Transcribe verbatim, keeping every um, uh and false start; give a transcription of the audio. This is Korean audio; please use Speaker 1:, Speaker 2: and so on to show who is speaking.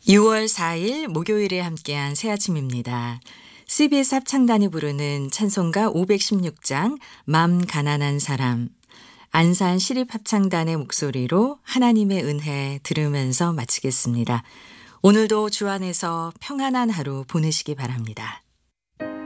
Speaker 1: 유월 사일 목요일에 함께한 새 아침입니다. 씨비에스 합창단이 부르는 찬송가 오백십육 장 맘 가난한 사람, 안산 시립합창단의 목소리로 하나님의 은혜 들으면서 마치겠습니다. 오늘도 주 안에서 평안한 하루 보내시기 바랍니다.